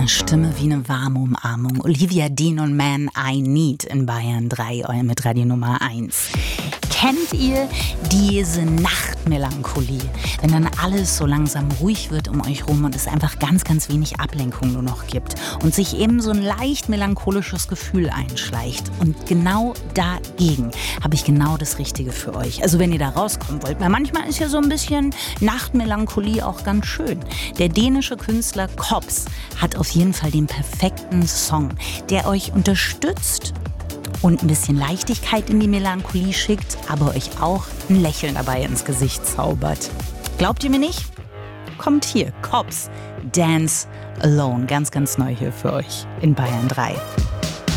eine Stimme wie eine warme Umarmung. Olivia Dean und Man I Need in Bayern 3, mit Radio Nummer 1. Kennt ihr diese Nachtmelancholie, wenn dann alles so langsam ruhig wird um euch rum und es einfach ganz, ganz wenig Ablenkung nur noch gibt und sich eben so ein leicht melancholisches Gefühl einschleicht? Und genau dagegen habe ich genau das Richtige für euch. Also wenn ihr da rauskommen wollt, weil manchmal ist ja so ein bisschen Nachtmelancholie auch ganz schön. Der dänische Künstler Kops hat auf jeden Fall den perfekten Song, der euch unterstützt und ein bisschen Leichtigkeit in die Melancholie schickt, aber euch auch ein Lächeln dabei ins Gesicht zaubert. Glaubt ihr mir nicht? Kommt hier, Kops, Dance Alone, ganz, ganz neu hier für euch in Bayern 3.